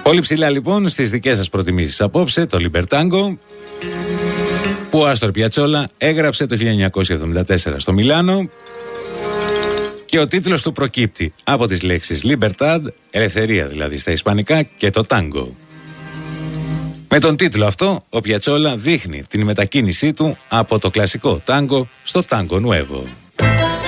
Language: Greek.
Πολύ ψηλά λοιπόν στις δικές σας προτιμήσεις απόψε το Libertango, που ο Άστορ Πιατσόλα έγραψε το 1974 στο Μιλάνο, και ο τίτλος του προκύπτει από τις λέξεις Libertad, ελευθερία δηλαδή στα ισπανικά, και το Tango. Με τον τίτλο αυτό ο Πιατσόλα δείχνει την μετακίνησή του από το κλασικό τάγκο στο Tango Nuevo.